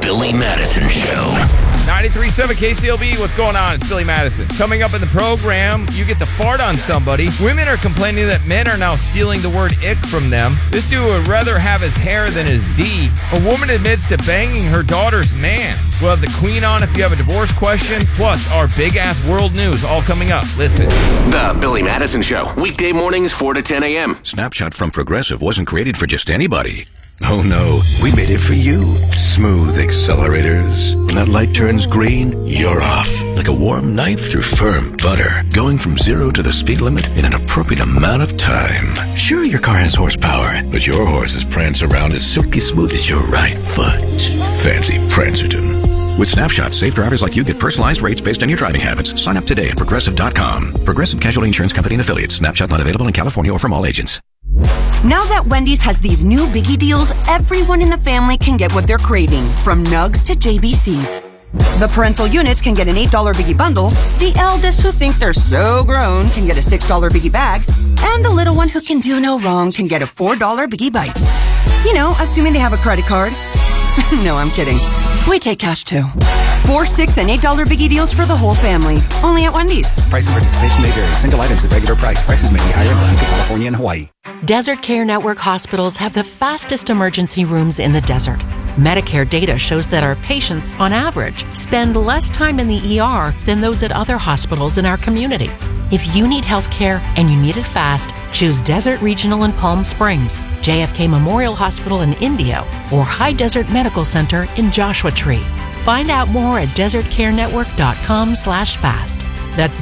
Billy Madison Show. 93.7 KCLB, what's going on? It's Billy Madison. Coming up in the program, you get to fart on somebody. Women are complaining that men are now stealing the word ick from them. This dude would rather have his hair than his D. A woman admits to banging her daughter's man. We'll have the Queen on if you have a divorce question. Plus, our big-ass world news all coming up. Listen. The Billy Madison Show. Weekday mornings 4 to 10 a.m. Snapshot from Progressive wasn't created for just anybody. Oh no, we made it for you. Smooth accelerators. When that light turns green, you're off. Like a warm knife through firm butter. Going from 0 to the speed limit in an appropriate amount of time. Sure, your car has horsepower, but your horses prance around as silky smooth as your right foot. Fancy Prancerton. With Snapshot, safe drivers like you get personalized rates based on your driving habits. Sign up today at Progressive.com. Progressive Casualty Insurance Company and Affiliates. Snapshot not available in California or from all agents. Now that Wendy's has these new biggie deals, everyone in the family can get what they're craving, from nugs to JBCs. The parental units can get an $8 biggie bundle, the eldest who think they're so grown can get a $6 biggie bag, and the little one who can do no wrong can get a $4 biggie bites. You know, assuming they have a credit card. No, I'm kidding. We take cash too. $4, $6, and $8 biggie deals for the whole family. Only at Wendy's. Price and participation may vary. Single items at regular price. Prices may be higher in Alaska, California, and Hawaii. Desert Care Network hospitals have the fastest emergency rooms in the desert. Medicare data shows that our patients, on average, spend less time in the ER than those at other hospitals in our community. If you need health care and you need it fast, choose Desert Regional in Palm Springs, JFK Memorial Hospital in Indio, or High Desert Medical Center in Joshua Tree. Find out more at desertcarenetwork.com/fast. That's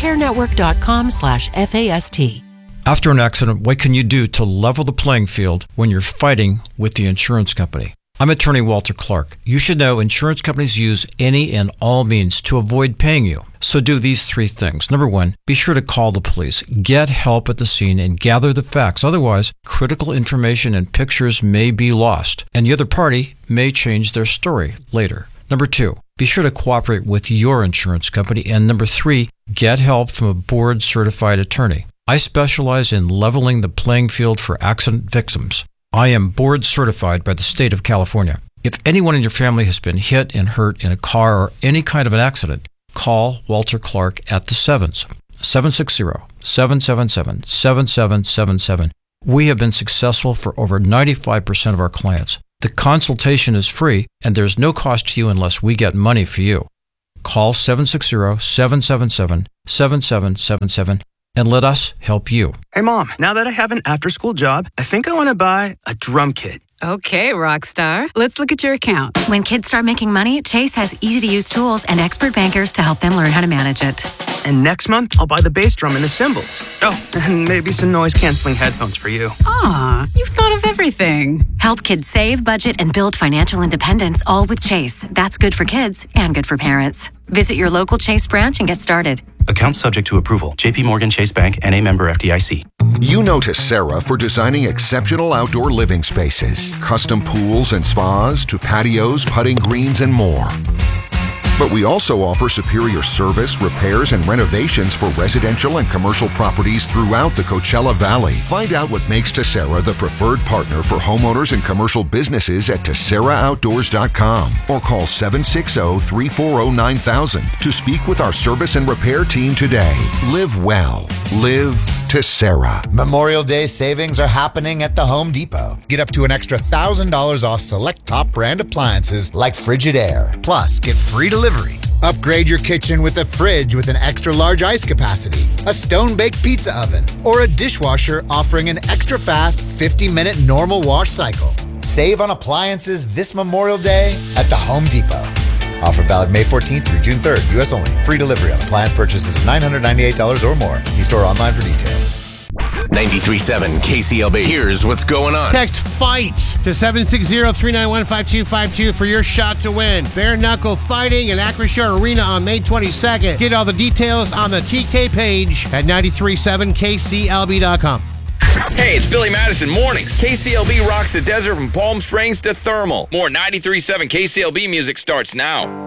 desertcarenetwork.com/FAST. After an accident, what can you do to level the playing field when you're fighting with the insurance company? I'm attorney Walter Clark. You should know insurance companies use any and all means to avoid paying you. So do these 3 things. Number 1, be sure to call the police. Get help at the scene and gather the facts. Otherwise, critical information and pictures may be lost, and the other party may change their story later. Number 2, be sure to cooperate with your insurance company. And number 3, get help from a board-certified attorney. I specialize in leveling the playing field for accident victims. I am board certified by the state of California. If anyone in your family has been hit and hurt in a car or any kind of an accident, call Walter Clark at the 7s, 760-777-7777. We have been successful for over 95% of our clients. The consultation is free, and there's no cost to you unless we get money for you. Call 760-777-7777 and let us help you. Hey, Mom, now that I have an after-school job, I think I want to buy a drum kit. Okay, Rockstar. Let's look at your account. When kids start making money, Chase has easy-to-use tools and expert bankers to help them learn how to manage it. And next month, I'll buy the bass drum and the cymbals. Oh, and maybe some noise-canceling headphones for you. Aw, you've thought of everything. Help kids save, budget, and build financial independence, all with Chase. That's good for kids and good for parents. Visit your local Chase branch and get started. Account subject to approval. JP Morgan Chase Bank, N.A. member FDIC. You know Tessera for designing exceptional outdoor living spaces, custom pools and spas to patios, putting greens, and more. But we also offer superior service, repairs, and renovations for residential and commercial properties throughout the Coachella Valley. Find out what makes Tessera the preferred partner for homeowners and commercial businesses at TesseraOutdoors.com or call 760-340-9000 to speak with our service and repair team today. Live well. Live Tessera. Memorial Day savings are happening at the Home Depot. Get up to an extra $1,000 off select top brand appliances like Frigidaire. Plus, get free delivery. Upgrade your kitchen with a fridge with an extra large ice capacity, a stone-baked pizza oven, or a dishwasher offering an extra fast 50-minute normal wash cycle. Save on appliances this Memorial Day at the Home Depot. Offer valid May 14th through June 3rd. U.S. only. Free delivery on appliance purchases of $998 or more. See store online for details. 93.7 KCLB. Here's what's going on. Text FIGHT to 760-391-5252 for your shot to win. Bare knuckle fighting in Acrisure Arena on May 22nd. Get all the details on the TK page at 937KCLB.com. Hey, it's Billy Madison Mornings. KCLB rocks the desert from Palm Springs to Thermal. More 93.7 KCLB music starts now.